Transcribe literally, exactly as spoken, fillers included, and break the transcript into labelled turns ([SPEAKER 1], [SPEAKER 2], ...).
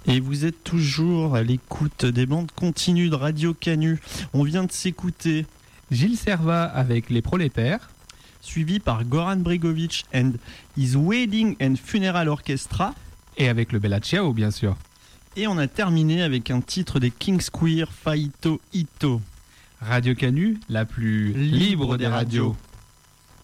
[SPEAKER 1] Et vous êtes toujours à l'écoute des bandes continues de Radio Canu. On vient de s'écouter
[SPEAKER 2] Gilles Servat avec Les Prolétaires,
[SPEAKER 1] suivi par Goran Bregovic and His Wedding and Funeral Orchestra,
[SPEAKER 2] et avec le Bella Ciao bien sûr.
[SPEAKER 1] Et on a terminé avec un titre des Kings Queer, Faito Ito.
[SPEAKER 2] Radio Canu, la plus libre, libre des, des radios. radios.